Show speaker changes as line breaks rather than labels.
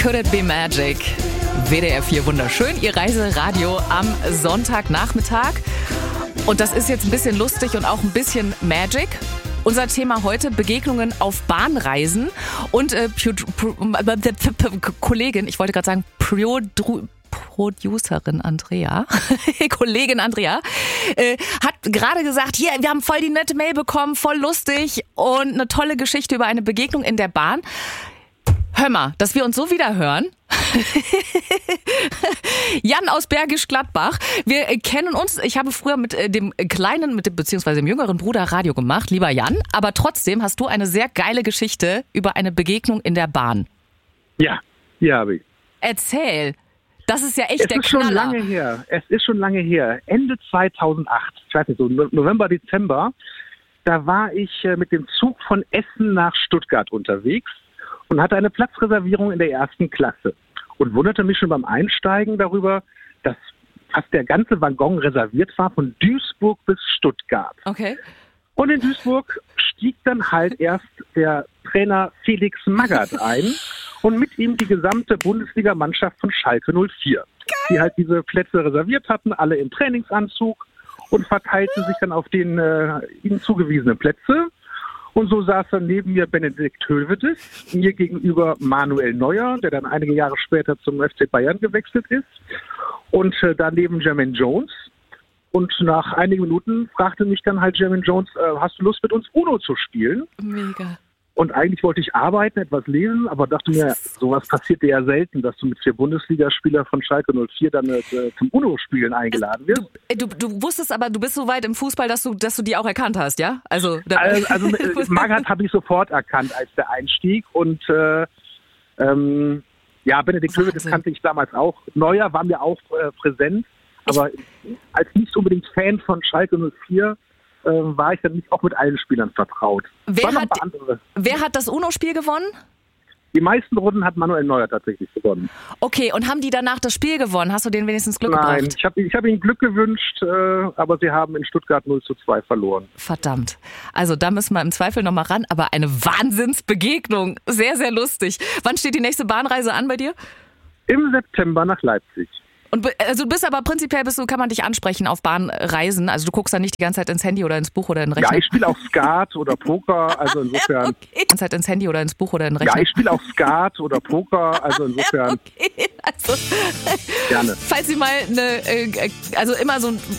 Could It Be Magic? WDR 4 wunderschön, Ihr Reiseradio am Sonntagnachmittag. Und das ist jetzt ein bisschen lustig und auch ein bisschen Magic. Unser Thema heute: Begegnungen auf Bahnreisen. Und Kollegin, ich wollte gerade sagen Producerin Andrea, Kollegin Andrea, hat gerade gesagt, hier, wir haben voll die nette Mail bekommen, voll lustig und eine tolle Geschichte über eine Begegnung in der Bahn. Hör mal, dass wir uns so wieder hören. Jan aus Bergisch Gladbach. Wir kennen uns. Ich habe früher mit dem beziehungsweise dem jüngeren Bruder Radio gemacht, lieber Jan. Aber trotzdem hast du eine sehr geile Geschichte über eine Begegnung in der Bahn.
Ja, die habe ich.
Erzähl. Das ist ja echt der Knaller.
Es ist schon lange her. Ende 2008, ich weiß nicht, so November, Dezember, da war ich mit dem Zug von Essen nach Stuttgart unterwegs und hatte eine Platzreservierung in der ersten Klasse und wunderte mich schon beim Einsteigen darüber, dass fast der ganze Waggon reserviert war von Duisburg bis Stuttgart.
Okay.
Und in Duisburg stieg dann halt erst der Trainer Felix Magath ein und mit ihm die gesamte Bundesliga-Mannschaft von Schalke 04. Geil. Die halt diese Plätze reserviert hatten, alle im Trainingsanzug, und verteilten sich dann auf den ihnen zugewiesenen Plätze. Und so saß dann neben mir Benedikt Höwedes, mir gegenüber Manuel Neuer, der dann einige Jahre später zum FC Bayern gewechselt ist, und daneben Jermaine Jones. Und nach einigen Minuten fragte mich dann halt Jermaine Jones, hast du Lust, mit uns Uno zu spielen?
Mega.
Und eigentlich wollte ich arbeiten, etwas lesen, aber dachte mir, sowas passiert dir ja selten, dass du mit 4 Bundesligaspielern von Schalke 04 dann zum Uno-Spielen eingeladen wirst.
Du wusstest aber, du bist so weit im Fußball, dass du die auch erkannt hast, ja? Also
Magath habe ich sofort erkannt als der Einstieg. Und Benedikt Höwedes kannte ich damals auch. Neuer war mir auch präsent, aber als nicht unbedingt Fan von Schalke 04 war ich dann nicht auch mit allen Spielern vertraut.
Wer hat das Uno-Spiel gewonnen?
Die meisten Runden hat Manuel Neuer tatsächlich gewonnen.
Okay, und haben die danach das Spiel gewonnen? Hast du denen wenigstens Glück gebracht?
Nein, ich hab ihnen Glück gewünscht, aber sie haben in Stuttgart 0:2 verloren.
Verdammt. Also da müssen wir im Zweifel nochmal ran, aber eine Wahnsinnsbegegnung. Sehr, sehr lustig. Wann steht die nächste Bahnreise an bei dir?
Im September nach Leipzig.
Und also du bist aber prinzipiell, kann man dich ansprechen auf Bahnreisen? Also du guckst dann nicht die ganze Zeit ins Handy oder ins Buch oder in den Rechner?
Ja, ich spiele auch Skat oder Poker, also insofern.
Okay. Die ganze Zeit ins Handy oder ins Buch oder in den Rechner?
Ja, ich spiele auch Skat oder Poker, also insofern.
Okay, also
gerne.
Falls Sie mal immer so